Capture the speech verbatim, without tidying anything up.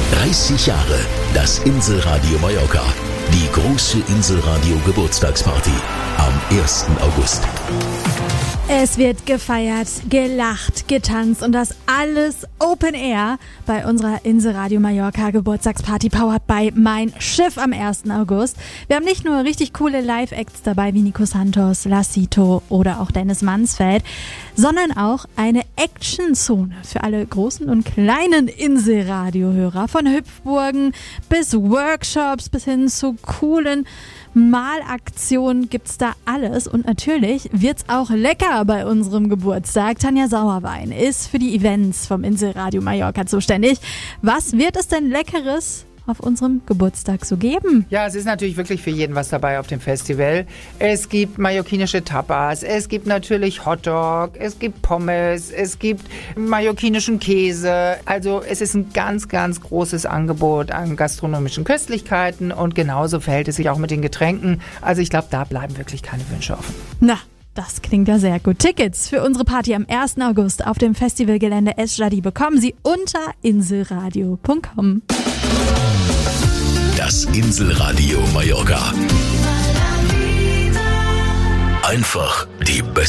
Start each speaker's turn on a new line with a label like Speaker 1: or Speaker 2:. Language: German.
Speaker 1: dreißig Jahre das Inselradio Mallorca. Die große Inselradio Geburtstagsparty am ersten August.
Speaker 2: Es wird gefeiert, gelacht, getanzt und das alles Open Air bei unserer Inselradio Mallorca Geburtstagsparty powered by Mein Schiff am ersten August. Wir haben nicht nur richtig coole Live-Acts dabei wie Nico Santos, Lassito oder auch Dennis Mansfeld, sondern auch eine Action-Zone für alle großen und kleinen Inselradiohörer. Von Hüpfburgen bis Workshops bis hin zu coolen Malaktionen gibt's da alles und natürlich wird's auch lecker bei unserem Geburtstag. Tanja Sauerwein ist für die Events vom Inselradio Mallorca zuständig. Was wird es denn Leckeres auf unserem Geburtstag so geben?
Speaker 3: Ja, es ist natürlich wirklich für jeden was dabei auf dem Festival. Es gibt mallorquinische Tapas, es gibt natürlich Hotdog, es gibt Pommes, es gibt mallorquinischen Käse. Also es ist ein ganz, ganz großes Angebot an gastronomischen Köstlichkeiten und genauso verhält es sich auch mit den Getränken. Also ich glaube, da bleiben wirklich keine Wünsche offen.
Speaker 2: Na, das klingt ja sehr gut. Tickets für unsere Party am ersten August auf dem Festivalgelände Esjadi bekommen Sie unter inselradio punkt com.
Speaker 1: Das Inselradio Mallorca. Einfach die beste